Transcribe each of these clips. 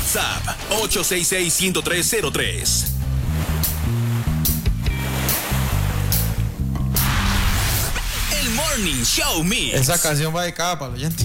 WhatsApp 866-10303. El Morning Show Mix. Esa canción va dedicada para los oyentes.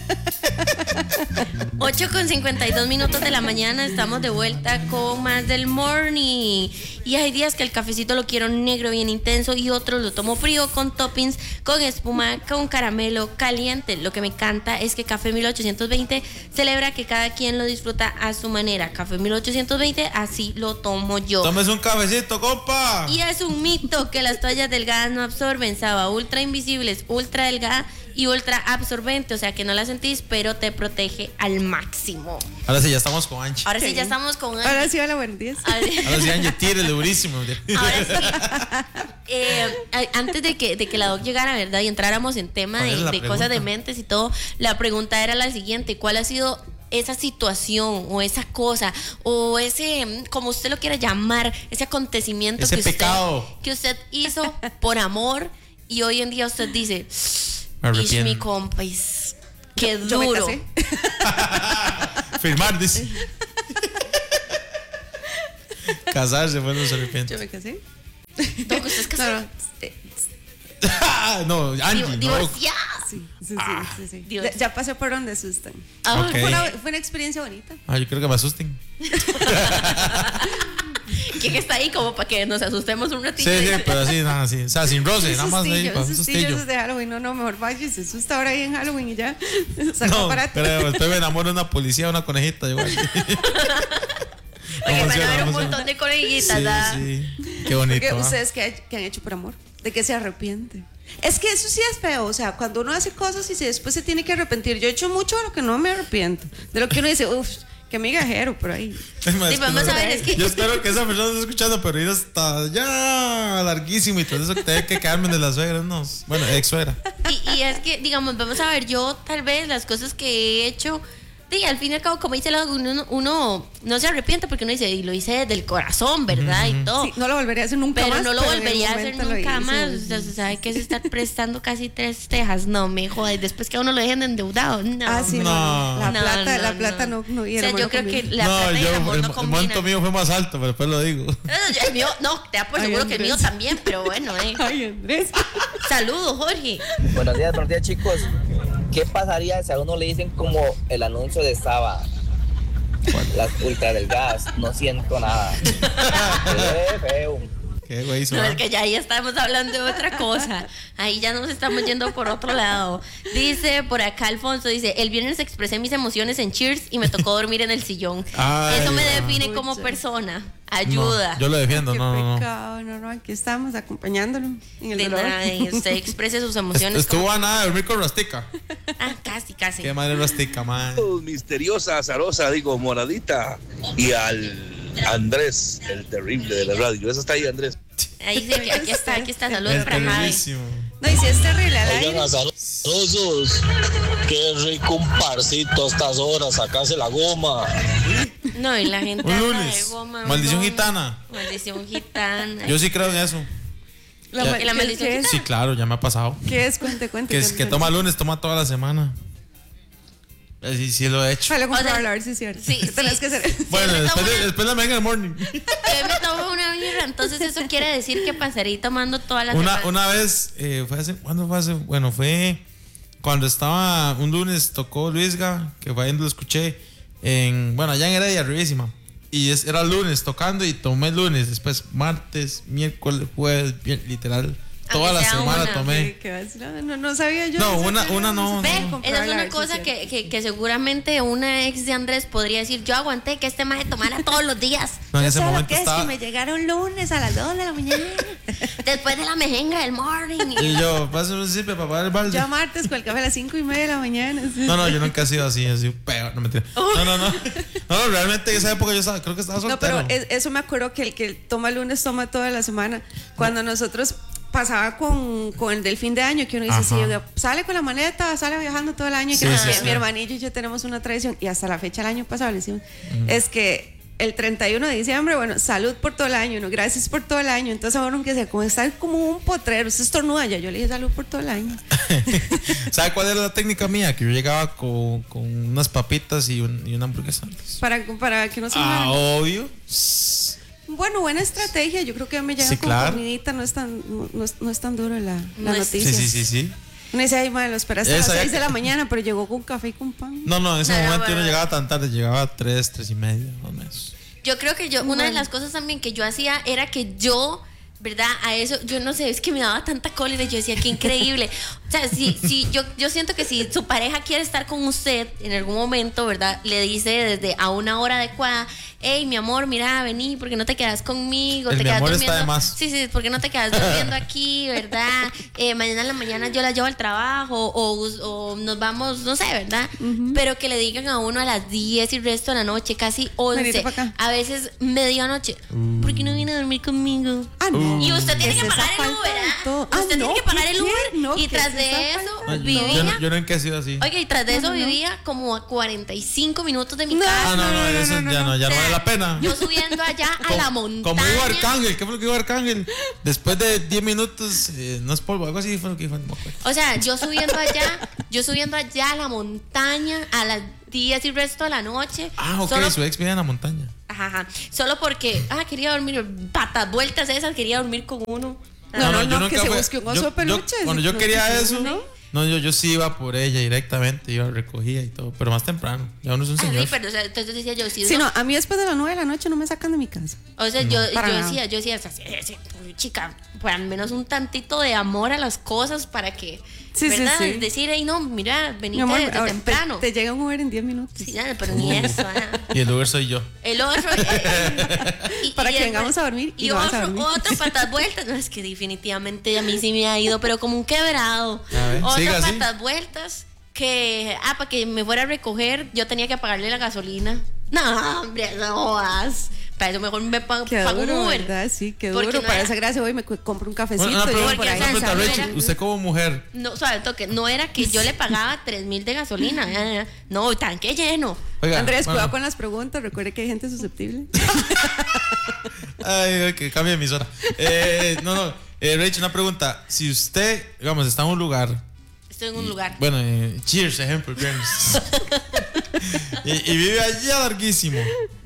8:52 de la mañana, estamos de vuelta con más del Morning. Y hay días que el cafecito lo quiero negro, bien intenso, y otros lo tomo frío, con toppings, con espuma, con caramelo, caliente. Lo que me encanta es que Café 1820 celebra que cada quien lo disfruta a su manera. Café 1820, así lo tomo yo. Tómese un cafecito, compa. Y es un mito que las toallas delgadas no absorben. Saba Ultra Invisibles, ultra delgada y ultra absorbente, o sea que no la sentís, pero te protege al máximo. Ahora sí, ya estamos con Angie. Ahora sí, ya estamos con Angie. Ahora sí, hola, buenos días. Ahora sí, Angie, tírele durísimo. Ahora sí. Antes de que la doc llegara, ¿verdad? Y entráramos en tema de cosas de mentes y todo, la pregunta era la siguiente: ¿cuál ha sido esa situación o esa cosa o ese, como usted lo quiera llamar, ese acontecimiento ese pecado que usted hizo por amor y hoy en día usted dice, es mi compa, qué duro? Firmar, dice. Casarse, bueno, no se arrepiente. Yo me casé. ¿Usted es casado? No, Angie. Divorciada. Sí. Dios. Ya pasé por donde asustan. Okay. Fue una experiencia bonita. Yo creo que me asusten. ¿Quién está ahí como para que nos asustemos un ratito? Sí, pero así, nada, así. O sea, sin roce, nada más ahí, para un sustillo. De Halloween, no, mejor vaya y se asusta ahora ahí en Halloween y ya. No, pero después me enamoro de una policía, una conejita, igual. Oye, van a haber un montón de conejitas, ¿verdad? Sí, qué bonito. Porque ustedes, ¿qué han hecho por amor? ¿De qué se arrepiente? Es que eso sí es feo, o sea, cuando uno hace cosas y después se tiene que arrepentir. Yo he hecho mucho de lo que no me arrepiento, de lo que uno dice, uff, qué migajero por ahí. Sí, vamos a ver, es que yo espero que esa persona esté escuchando, pero ir hasta ya larguísimo y todo eso que tengo que quedarme de las suegras, no, bueno, ex suegra. Y es que, digamos, vamos a ver, yo tal vez las cosas que he hecho, sí, al fin y al cabo, como dice uno no se arrepiente porque uno dice, y lo hice desde el corazón, ¿verdad? Y todo. Sí, no lo volvería a hacer nunca pero más. No lo volvería a hacer nunca más. Sí. O sea, ¿sabe qué es estar prestando casi 3 tejas? No, me jodas. Después que a uno lo dejen endeudado. No. Ah, sí, no. La plata no. O sea, yo creo que la plata y el amor no el combinan. monto mío fue más alto, pero después lo digo. El mío, no, te da por seguro que el mío también, pero bueno, Ay, Andrés. Saludos, Jorge. Buenos días, chicos. ¿Qué pasaría si a uno le dicen como el anuncio de Saba? Las ultra delgadas, no siento nada. Qué feo. Qué güey, No, es que ya ahí estamos hablando de otra cosa. Ahí ya nos estamos yendo por otro lado. Dice por acá Alfonso, dice, el viernes expresé mis emociones en Cheers y me tocó dormir en el sillón. Ay, eso me define como persona. Ayuda. No, yo lo defiendo, Qué no. pecado, no, aquí estamos acompañándolo en el De dolor. nada, y usted exprese sus emociones. Estuvo a nada de dormir con Rastica. Casi. Qué madre Rastica, man. Misteriosa, azarosa, digo, moradita. Y al Andrés, el terrible de la radio. Eso está ahí, Andrés. Ahí dice que aquí está, saludos para Javi. No, y si es terrible al aire. Oigan, azarosos, qué rico un parcito a estas horas, sacarse la goma. No, y la gente Un anda lunes. de goma, Maldición no. gitana. Maldición gitana. Yo sí creo en eso. ¿Y la maldición ¿Qué es? Sí, claro, ya me ha pasado. ¿Qué es? Cuente. Que toma lunes, toma toda la semana. Sí, lo he hecho. Vale, O sea, comprobarlo, a ver si es cierto. sí, Tenés que hacer. Bueno, me tomo después la venga el morning. Yo me tomo una birra, entonces eso quiere decir que pasaré tomando toda la semana. Una vez, ¿cuándo fue hace? Bueno, fue cuando estaba un lunes, tocó Luisga, que fue ahí donde lo escuché, allá en Heredia, arribísima. Y era lunes tocando y tomé lunes, después martes, miércoles, jueves, literal. Toda la semana tomé. No sabía yo. No, una no. Ve, no. esa es una cosa que seguramente una ex de Andrés podría decir, yo aguanté que este maje tomara todos los días. No, en Yo ese sé lo momento que es estaba. que me llegaron lunes a las 2 de la mañana. Después de la mejenga del morning. Y yo, pásame un sipe para pagar el balde. Ya martes con el café a las 5:30 de la mañana. No, yo nunca he sido así peor, no mentira. No, realmente en esa época creo que estaba soltero. No, pero eso me acuerdo que el que toma lunes toma toda la semana. Cuando nosotros pasaba con el del fin de año, que uno dice, sí, sale con la maleta, sale viajando todo el año. Sí, que sí. mi hermanillo y yo tenemos una tradición, y hasta la fecha el año pasado le decimos, es que el 31 de diciembre, bueno, salud por todo el año, no, gracias por todo el año. Entonces ahora que sea, como está como un potrero, usted estornuda, ya yo le dije salud por todo el año. ¿Sabe cuál era la técnica mía? Que yo llegaba con unas papitas y una hamburguesa antes. Para que no se mueran. Obvio. Bueno, buena estrategia. Yo creo que me llega Sí, con claro. comidita, no es tan duro la No es- noticia. Sí. Uno dice, ay, madre, lo esperaste a las Esa ya 6 de que- la mañana, pero llegó con café y con pan. No, en ese No, momento yo bueno. no llegaba tan tarde, llegaba a 3 y media, más o menos. Yo creo que una de las cosas también que yo hacía era que yo, ¿verdad? A eso, yo no sé, es que me daba tanta cólera y yo decía, qué increíble. O sea, yo siento que si su pareja quiere estar con usted en algún momento, ¿verdad? Le dice desde a una hora adecuada, hey, mi amor, mira, vení, porque no te quedas conmigo, El te mi quedas amor está durmiendo. de más. Sí, porque no te quedas durmiendo aquí, ¿verdad? Mañana en la mañana yo la llevo al trabajo o nos vamos, no sé, ¿verdad? Pero que le digan a uno a las 10 y el resto de la noche, casi 11, Venite pa' acá. a veces medianoche, ¿por qué no viene a dormir conmigo? Ah, no. Y usted tiene Es que esa pagar el falta Uber, de ¿ah? todo. Usted Ah, tiene no, que pagar ¿qué el qué? Uber. No, Y ¿qué tras es de esa eso, falta de vivía. Yo nunca he sido así. Oye, y tras de eso No. vivía como a 45 minutos de mi No. casa. No, eso ya no vale la pena. Yo subiendo allá a la montaña. Como dijo Arcángel, ¿qué fue lo que dijo Arcángel? Después de 10 minutos, no es polvo, algo así fue lo que dijo. No me acuerdo. O sea, yo subiendo allá a la montaña a las 10 y el resto de la noche. Ah, ok, Solo, su ex vive en la montaña. ajá, solo porque, quería dormir, patas vueltas esas, quería dormir con uno. No, que se busque un oso de peluche. Cuando yo No, quería que se eso, ¿no? yo sí iba por ella directamente, iba, recogía y todo, pero más temprano. Ya uno es un Sí, señor. pero o sea, entonces decía yo, si Sí, uno- no, a mí después de las 9 de la noche no me sacan de mi casa. o sea, para nada. yo decía, o sea, chica, pues al menos un tantito de amor a las cosas para que, Sí, sí, ¿verdad? sí. Decir, hey, no, mira, Mi venite amor, desde ahora, temprano. te llega un Uber en 10 minutos. Sí, nada, pero ni eso, Y el Uber soy yo. El otro. Para que vengamos a dormir y Y no vas a dormir. otro patas vueltas. No, es que definitivamente a mí sí me ha ido, pero como un quebrado. A ver, Otro siga así. patas vueltas que, para que me fuera a recoger, yo tenía que pagarle la gasolina. No, hombre, no vas. Para eso mejor me pago Qué un duro, Uber. ¿verdad? Sí, qué Porque duro. no Para era- esa gracia hoy me compro un cafecito Una y pregunta, voy por ahí. Porque, una pregunta, ¿sabes? Rachel, usted como mujer, No, suave, toque. No era que yo le pagaba 3,000 de gasolina. No, tanque lleno. oiga, Andrés, bueno, cuidado con las preguntas. Recuerde que hay gente susceptible. ay, que cambie de emisora. Rachel, una pregunta. Si usted, digamos, está en un lugar, Estoy en un lugar. bueno, Cheers, ejemplo, el viernes, y vive allá larguísimo,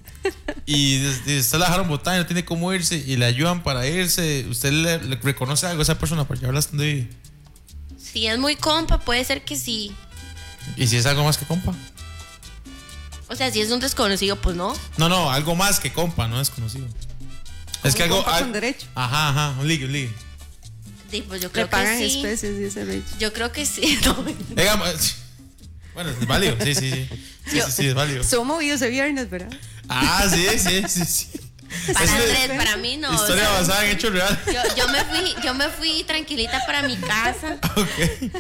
y usted la dejaron botar y no tiene cómo irse, y le ayudan para irse, ¿usted le reconoce algo a esa persona para llevarla hasta donde vive? Si es muy compa, puede ser que sí. Y si es algo más que compa. O sea, si es un desconocido, pues no. No, algo más que compa, no desconocido. Es que Un algo. compa con derecho. Ajá, un ligue. Sí, pues yo Le creo pagan que sí. especies, dice Rachel. Yo creo que sí. No, Bueno, es válido, sí. Sí, es válido. Estuvo movido ese viernes, ¿verdad? Ah, sí. para Es Andrés, para mí no. Historia o sea, basada en hechos reales. yo me fui tranquilita para mi casa. Ok.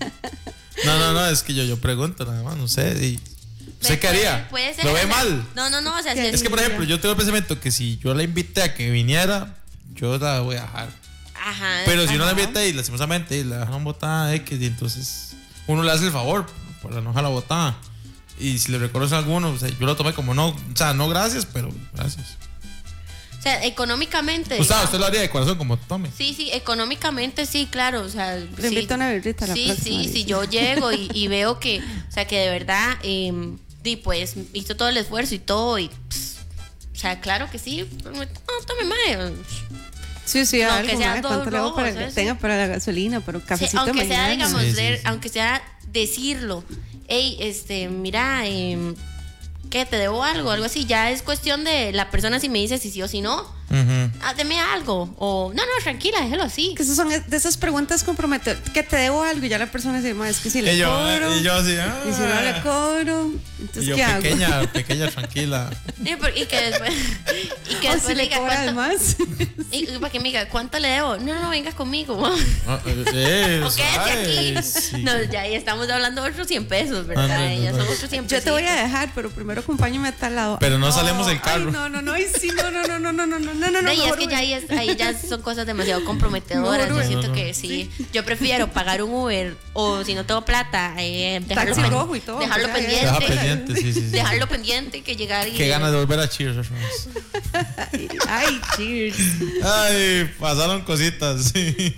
No, es que yo pregunto nada más, no sé. ¿Usted qué haría? Puede ser. ¿Lo ve o sea, mal? No, o sea, si Es que, por ejemplo, yo tengo el pensamiento que si yo la invité a que viniera, yo la voy a dejar. Ajá. Pero si no la invité y lastimosamente la dejaron botada X, y entonces uno le hace el favor para no dejar la botada. Y si le reconoce a alguno, o sea, yo lo tomé como no, o sea, no gracias, pero gracias. O sea, económicamente. Usted lo haría de corazón como tome. Sí, económicamente sí, claro. O sea, Le sí. invito a una birrita la Sí, próxima vez. si yo llego y veo que, o sea, que de verdad, pues hizo todo el esfuerzo y todo. Y, o sea, claro que sí. No, tome más. Sí, No, algo, que sea madre, todo ¿cuánto le hago rojo, para que ¿sabes? tenga para la gasolina, para un Sí, cafecito aunque sea, mañana? digamos, Sí. aunque sea decirlo. Hey, mira, ¿qué? ¿Te debo algo? Algo así. Ya es cuestión de la persona si me dice si sí o si no. Deme algo. O, no, tranquila, déjelo así. Que esas son de esas preguntas comprometedoras. Que te debo algo y ya la persona dice, es que si le cobro. Y yo así, Y si no le cobro, entonces y yo, ¿qué hago? pequeña, tranquila. Y que después, O si le le diga cobra cuánto. además. Y para que me diga, ¿cuánto le debo? No, venga conmigo. Ah, ¿O quédese ay, aquí? sí. No, ya ahí estamos hablando de otros 100 pesos, ¿verdad? No. Ya son otros 100 pesos. Yo te voy a dejar, pero primero acompáñame a tal lado. Pero no Ay, salemos del carro. Ay, no, ay, sí, no. Y es mejor que Uber. ya ahí ya son cosas demasiado comprometedoras. Mejor Yo Uber. siento que sí. Yo prefiero pagar un Uber o si no tengo plata, dejarlo, Taxi rojo y todo, dejarlo o sea, pendiente. Deja pendiente, sí. Dejarlo pendiente que llegar y. Qué ganas de volver a Cheers otra vez. Ay, cheers. Ay, pasaron cositas, sí.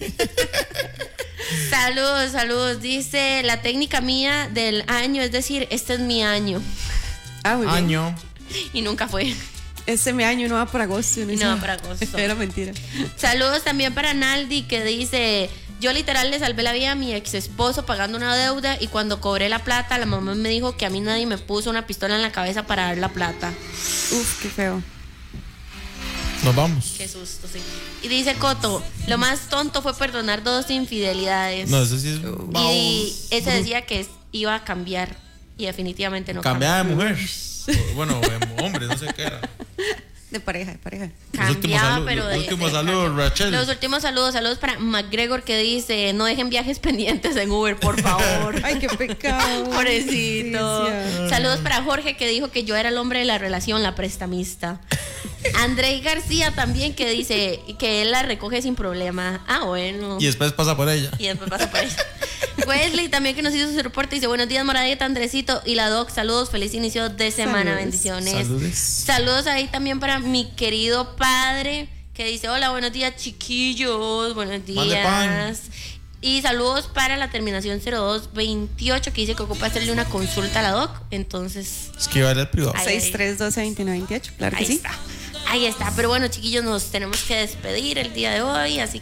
Saludos. Dice, la técnica mía del año, es decir, este es mi año. Ah, muy bien. Año. Y nunca fue. Este mi año no va para agosto. No va para agosto. Era mentira. Saludos también para Naldi, que dice, yo literal le salvé la vida a mi ex esposo pagando una deuda y cuando cobré la plata, la mamá me dijo que a mí nadie me puso una pistola en la cabeza para dar la plata. Uf, qué feo. Nos vamos. Qué susto, sí. Y dice Coto, lo más tonto fue perdonar 2 infidelidades. No, eso sí es. Y ese decía que iba a cambiar y definitivamente no Cambiaba de mujer. Bueno, hombre, no sé qué era. De pareja. Cambiaba, pero Los últimos saludos, Rachel. Los últimos saludos para McGregor, que dice, no dejen viajes pendientes en Uber, por favor. Ay, qué pecado. Pobrecito. Justicia. Saludos para Jorge, que dijo que yo era el hombre de la relación, la prestamista. Andrei García también, que dice que él la recoge sin problema. Ah, bueno. Y después pasa por ella. Y después pasa por ella. Wesley también, que nos hizo su reporte, dice, buenos días, Moradita, Andresito y la Doc, saludos, feliz inicio de semana, Saludos. bendiciones. Saludos. Saludos ahí también para mi querido padre, que dice, hola, buenos días, chiquillos, buenos Mande pan. días. Y saludos para la terminación 0228, que dice que ocupa hacerle una consulta a la Doc, entonces... Es que iba a ir al privado. Ay, 63122928, claro que ahí sí. está. Ahí está, pero bueno, chiquillos, nos tenemos que despedir el día de hoy, así